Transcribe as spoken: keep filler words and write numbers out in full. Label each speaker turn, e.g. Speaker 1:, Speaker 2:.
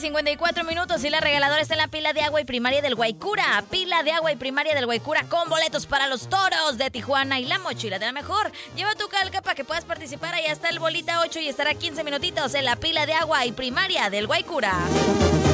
Speaker 1: cincuenta y cuatro minutos y la regaladora está en la pila de agua y primaria del Guaycura. Pila de agua y primaria del Guaycura con boletos para los Toros de Tijuana y la mochila de la mejor. Lleva tu calca para que puedas participar. Ahí está el bolita ocho y estará quince minutitos en la pila de agua y primaria del Guaycura.